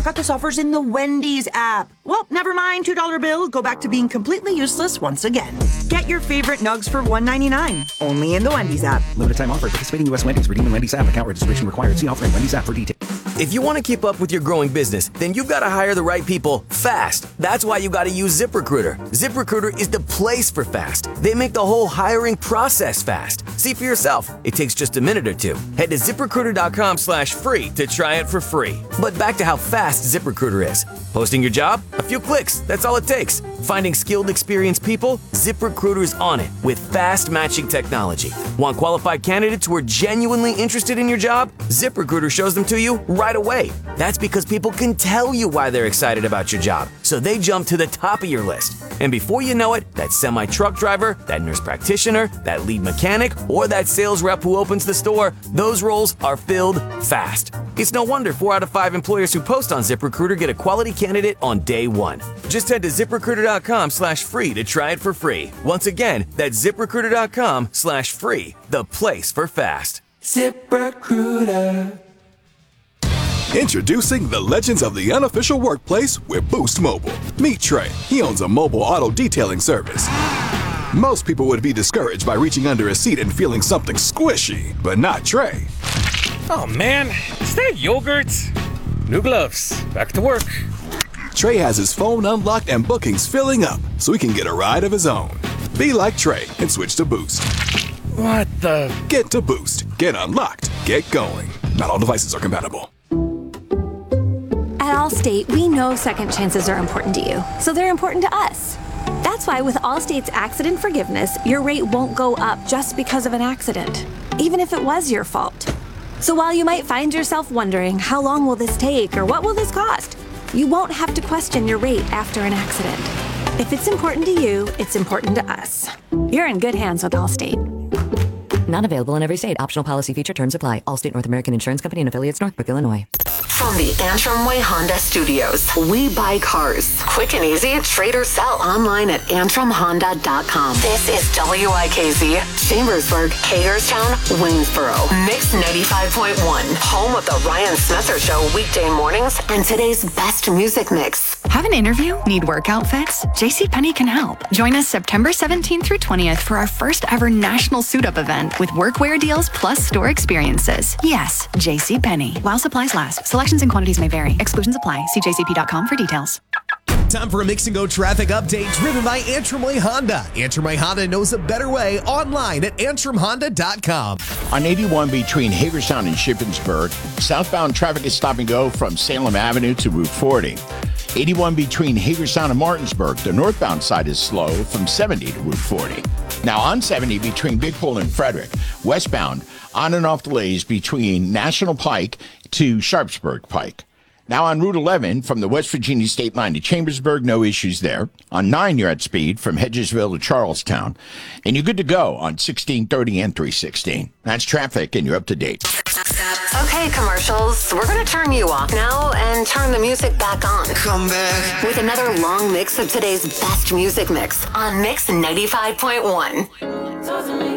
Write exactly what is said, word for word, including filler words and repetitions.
Forgot this offer's in the Wendy's app. Well, never mind, two dollar bill. Go back to being completely useless once again. Get your favorite nugs for one ninety-nine. Only in the Wendy's app. Limited time offer. Participating U S Wendy's. Redeem the Wendy's app. Account registration required. See offer in Wendy's app for details. If you want to keep up with your growing business, then you've got to hire the right people fast. That's why you got to use ZipRecruiter. ZipRecruiter is the place for fast. They make the whole hiring process fast. See for yourself. It takes just a minute or two. Head to ZipRecruiter.com slash free to try it for free. But back to how fast ZipRecruiter is. Posting your job? A few clicks. That's all it takes. Finding skilled, experienced people? ZipRecruiter's on it with fast matching technology. Want qualified candidates who are genuinely interested in your job? ZipRecruiter shows them to you right away. That's because people can tell you why they're excited about your job, so they jump to the top of your list. And before you know it, that semi-truck driver, that nurse practitioner, that lead mechanic, or that sales rep who opens the store, those roles are filled fast. It's no wonder four out of five employers who post on ZipRecruiter get a quality candidate on day one. Just head to ZipRecruiter.com slash free to try it for free. Once again, that's ZipRecruiter.com slash free, the place for fast. ZipRecruiter. Introducing the legends of the unofficial workplace with Boost Mobile. Meet Trey. He owns a mobile auto detailing service. Most people would be discouraged by reaching under a seat and feeling something squishy, but not Trey. Oh man, is that yogurt? New gloves. Back to work. Trey has his phone unlocked and bookings filling up so he can get a ride of his own. Be like Trey and switch to Boost. What the? Get to Boost. Get unlocked. Get going. Not all devices are compatible. At Allstate, we know second chances are important to you, so they're important to us. That's why with Allstate's accident forgiveness, your rate won't go up just because of an accident, even if it was your fault. So while you might find yourself wondering, how long will this take or what will this cost? You won't have to question your rate after an accident. If it's important to you, it's important to us. You're in good hands with Allstate. Not available in every state. Optional policy feature terms apply. Allstate North American Insurance Company and affiliates, Northbrook, Illinois. From the Antrim Way Honda Studios, we buy cars. Quick and easy, trade or sell online at antrim honda dot com. This is W I K Z, Chambersburg, Hagerstown, Waynesboro. Mix ninety-five point one, home of the Ryan Smether Show weekday mornings and today's best music mix. Have an interview? Need work outfits? JCPenney can help. Join us September seventeenth through twentieth for our first ever national suit-up event with workwear deals plus store experiences. Yes, JCPenney. While supplies last. Selections and quantities may vary. Exclusions apply. See j c p dot com for details. Time for a Mix and Go traffic update driven by Antrim Way Honda. Antrim Way Honda knows a better way online at antrim honda dot com. On eighty-one between Hagerstown and Shippensburg, southbound traffic is stop and go from Salem Avenue to Route forty. eighty-one between Hagerstown and Martinsburg, the northbound side is slow from seventy to Route forty. Now on seventy between Big Pool and Frederick, westbound, on and off delays between National Pike to Sharpsburg Pike. Now on Route eleven, from the West Virginia state line to Chambersburg, no issues there. On nine, you're at speed from Hedgesville to Charlestown. And you're good to go on sixteen thirty and three sixteen. That's traffic, and you're up to date. Okay, commercials, we're going to turn you off now and turn the music back on. Come back. With another long mix of today's best music mix on Mix ninety-five point one.